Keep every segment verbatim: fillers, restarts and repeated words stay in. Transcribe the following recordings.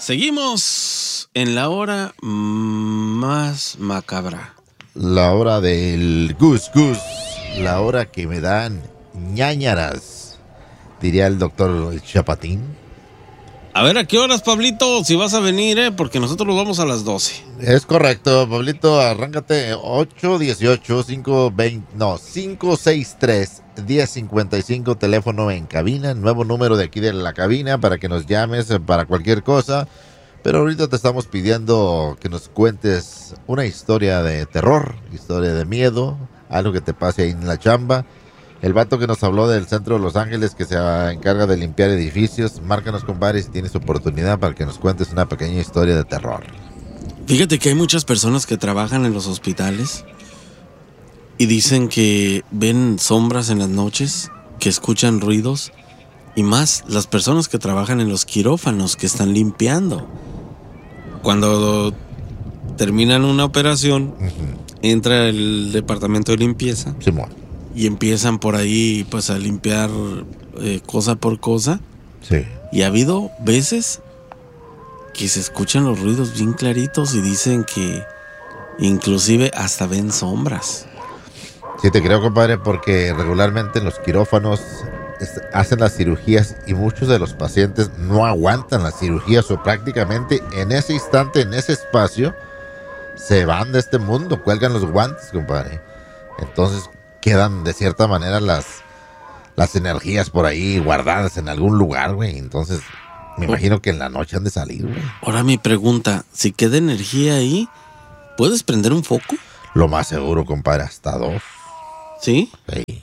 Seguimos en la hora más macabra. La hora del Gus Gus. La hora que me dan ñáñaras, diría el doctor Chapatín. A ver, ¿a qué horas, Pablito? Si vas a venir, ¿eh? Porque nosotros nos vamos a las doce. Es correcto, Pablito, arráncate ocho dieciocho cinco veinte, no, cinco sesenta y tres diez cincuenta y cinco, teléfono en cabina, nuevo número de aquí de la cabina para que nos llames para cualquier cosa. Pero ahorita te estamos pidiendo que nos cuentes una historia de terror, historia de miedo, algo que te pase ahí en la chamba. El vato que nos habló del centro de Los Ángeles que se encarga de limpiar edificios, márcanos, compadre, si tienes oportunidad para que nos cuentes una pequeña historia de terror. Fíjate que hay muchas personas que trabajan en los hospitales y dicen que ven sombras en las noches, que escuchan ruidos, y más las personas que trabajan en los quirófanos, que están limpiando. Cuando terminan una operación, uh-huh, entra el departamento de limpieza. Sí, bueno. Y empiezan por ahí pues a limpiar eh, cosa por cosa. Sí. Y ha habido veces que se escuchan los ruidos bien claritos y dicen que inclusive hasta ven sombras. Sí, te creo, compadre, porque regularmente en los quirófanos es, hacen las cirugías y muchos de los pacientes no aguantan las cirugías o prácticamente en ese instante, en ese espacio, se van de este mundo, cuelgan los guantes, compadre. Entonces quedan de cierta manera las, las energías por ahí guardadas en algún lugar, güey. Entonces me imagino que en la noche han de salir, güey. Ahora mi pregunta, si queda energía ahí, ¿puedes prender un foco? Lo más seguro, compadre, hasta dos. ¿Sí? Sí.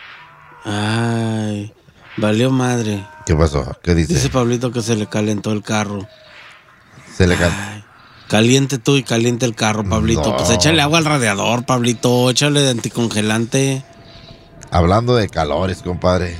Ay, valió madre. ¿Qué pasó? ¿Qué dice? Dice Pablito que se le calentó el carro. Se le calentó. Caliente tú y caliente el carro, Pablito. No. Pues échale agua al radiador, Pablito. Échale de anticongelante. Hablando de calores, compadre.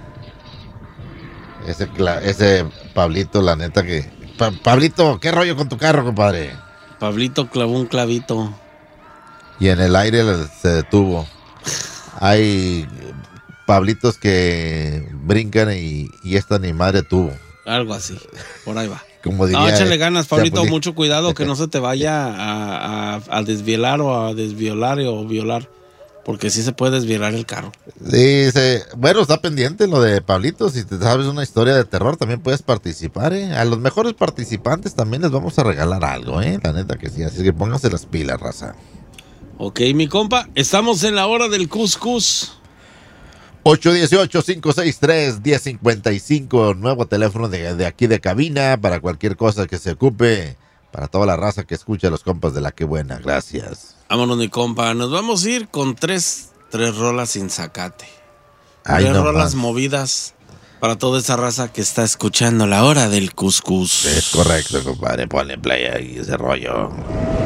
Ese, ese Pablito, la neta que... Pa Pablito, ¿qué rollo con tu carro, compadre? Pablito clavó un clavito. Y en el aire se detuvo. Hay Pablitos que brincan y, y esta ni madre tuvo. Algo así, por ahí va. Como diría, no, échale ganas, Pablito, Chapulín. Mucho cuidado que no se te vaya a, a, a desvielar o a desviolar o violar, porque sí se puede desvielar el carro. Sí, se, bueno, está pendiente lo de Pablito. Si te sabes una historia de terror, también puedes participar, ¿eh? A los mejores participantes también les vamos a regalar algo, ¿eh? La neta que sí, así que pónganse las pilas, raza. Ok, mi compa, estamos en la hora del cuscús. ocho dieciocho cinco sesenta y tres diez cincuenta y cinco, nuevo teléfono de, de aquí de cabina para cualquier cosa que se ocupe, para toda la raza que escucha a los compas de La Que Buena. Gracias. Vámonos, mi compa, nos vamos a ir con tres, tres rolas sin zacate. Ay, tres no rolas más. movidas para toda esa raza que está escuchando la hora del cuscús. Es correcto, compadre, ponle play ahí ese rollo.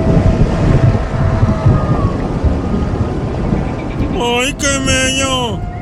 ¡Ay, qué meño!